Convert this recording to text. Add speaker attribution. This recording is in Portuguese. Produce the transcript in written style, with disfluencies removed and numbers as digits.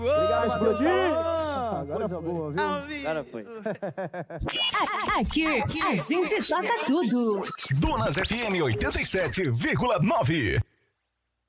Speaker 1: Obrigado,
Speaker 2: explodir.
Speaker 1: Agora coisa boa, viu?
Speaker 3: Agora foi.
Speaker 4: Aqui a gente toca tudo.
Speaker 5: Donas FM 87,9.